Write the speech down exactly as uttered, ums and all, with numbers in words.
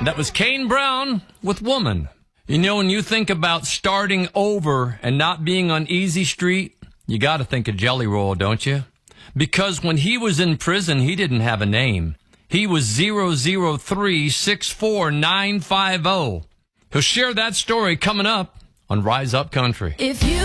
That was Kane Brown with Woman. You know, when you think about starting over and not being on Easy Street, you got to think of Jelly Roll, don't you? Because when he was in prison, he didn't have a name. He was zero zero three six four nine five zero. He'll share that story coming up on Rise Up Country. If you